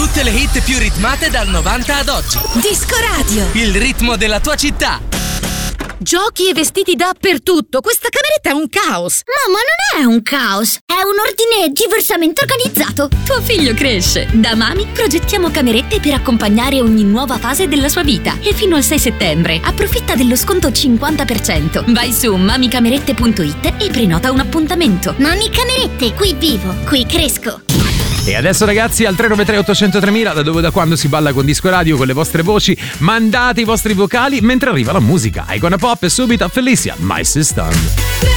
Tutte le hit più ritmate dal 90 ad oggi. Disco Radio. Il ritmo della tua città. Giochi e vestiti dappertutto. Questa cameretta è un caos. Mamma, non è un caos, è un ordine diversamente organizzato. Tuo figlio cresce. Da Mami progettiamo camerette per accompagnare ogni nuova fase della sua vita. E fino al 6 settembre approfitta dello sconto 50%. Vai su mamicamerette.it e prenota un appuntamento. Mami Camerette, qui vivo, qui cresco. E adesso ragazzi al 393 800 3000, da dove da quando si balla con Disco Radio, con le vostre voci, mandate i vostri vocali mentre arriva la musica. Icona Pop e subito Felicia, My System.